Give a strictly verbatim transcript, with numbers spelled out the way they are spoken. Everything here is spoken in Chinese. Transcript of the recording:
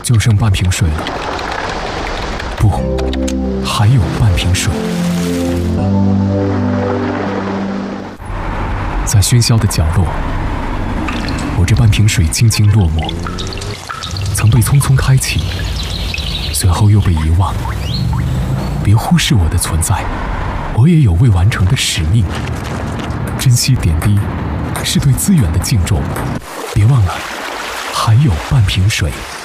就剩半瓶水了。不，还有半瓶水。在喧嚣的角落，我这半瓶水静静落寞，曾被匆匆开启，随后又被遗忘。别忽视我的存在，我也有未完成的使命。珍惜点滴，是对资源的敬重。别忘了，还有半瓶水。